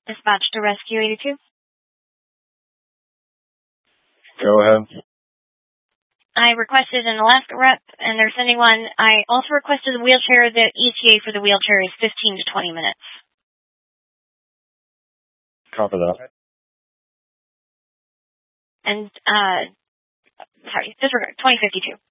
Dispatch to Rescue 82. Go ahead. I requested an Alaska rep, and they're sending one. I also requested a wheelchair. The ETA for the wheelchair is 15 to 20 minutes. Copy that. And, disregard, 2052.